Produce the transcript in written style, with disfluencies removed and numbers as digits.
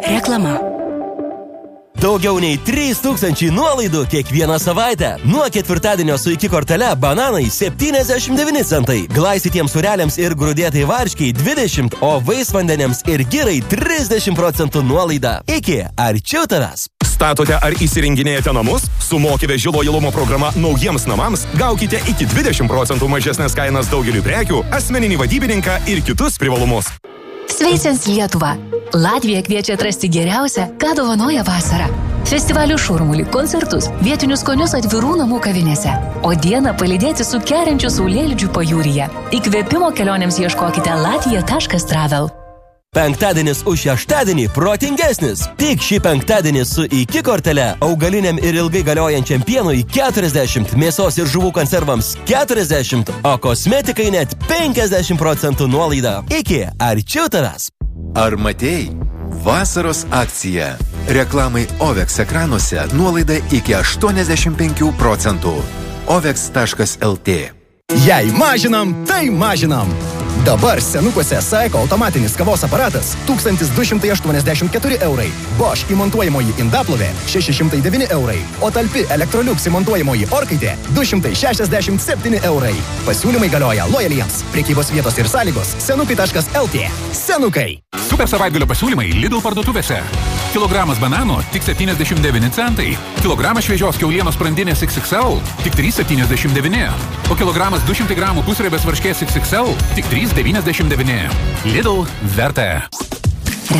Reklama. Daugiau nei 3000 nuolaidų kiekvieną savaitę. Nuo ketvirtadienio su iki kortele bananai 79 centai, glaistytiems sūreliams ir grūdėtai varškiai 20, o vaisvandeniams ir girai 30% nuolaida. Iki arčiau tavęs. Statote ar įsirenginėjate namus? Su Moki veži lojalumo programa naujiems namams gaukite iki 20% mažesnės kainas daugeliu prekių, asmeninį vadybininką ir kitus privalumus. Sveicins Lietuvą. Latvija kviečia atrasti geriausią, ką dovanoja vasara. Festivalių šurmulį, koncertus, vietinius skonius atvirų namų kavinėse. O dieną palydėti su keriančiu saulėlydžiu pajūryje. Įkvėpimo kelionėms ieškokite latvija.travel. Penktadienis už šeštadienį protingesnis. Tik šį penktadienį su iki kortele augaliniam ir ilgai galiojančiam pienui 40, mėsos ir žuvų konservams 40, o kosmetikai net 50% nuolaida. Iki arčiau tavęs. Ar matėjai? Vasaros akcija. Reklamai OVEX ekranuose nuolaida iki 85%. OVEX.lt. Jei mažinam, tai mažinam. Dabar senukuose Saiko automatinis kavos aparatas 1284 eurai. Bosch įmontuojamoji indaplovė 609 eurai. O talpi Electrolux įmontuojamoji orkaitė 267 eurai. Pasiūlymai galioja lojaliems. Prekybos vietos ir sąlygos senukai.lt. Senukai. Super savaitgalio pasiūlymai Lidl parduotuvėse. Kilogramas bananų tik 79 centai. Kilogramas šviežios kiaulienos sprandinės XXL tik 3,79. O kilogramas 200 gramų pusriebės varškės XXL tik 3,99. Lidl verta.